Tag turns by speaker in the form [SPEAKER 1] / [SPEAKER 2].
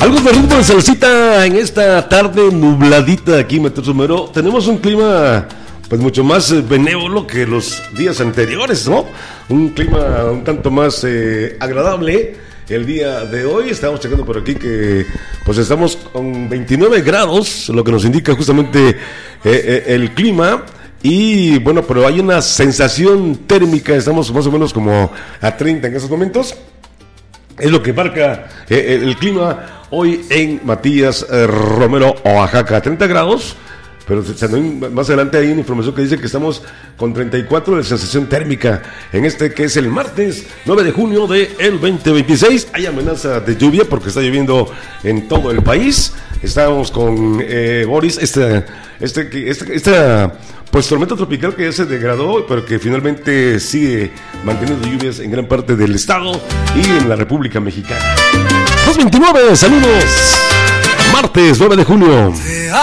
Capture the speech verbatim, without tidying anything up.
[SPEAKER 1] Algo de ritmo de salsita en esta tarde nubladita aquí en Metro Somero. Tenemos un clima pues mucho más eh, benévolo que los días anteriores, ¿no? Un clima un tanto más eh, agradable el día de hoy. Estamos checando por aquí que pues estamos con veintinueve grados, lo que nos indica justamente eh, eh, el clima. Y bueno, pero hay una sensación térmica, estamos más o menos como a treinta en esos momentos. Es lo que marca eh, el clima hoy en Matías eh, Romero, Oaxaca, treinta grados. Pero más adelante hay una información que dice que estamos con treinta y cuatro de sensación térmica en este que es el martes nueve de junio del veinte veintiséis. Hay amenaza de lluvia porque está lloviendo en todo el país. Estamos con eh, Boris, este, este, este, esta pues tormenta tropical que ya se degradó, pero que finalmente sigue manteniendo lluvias en gran parte del estado y en la República Mexicana. dos veintinueve, saludos. Martes nueve de junio.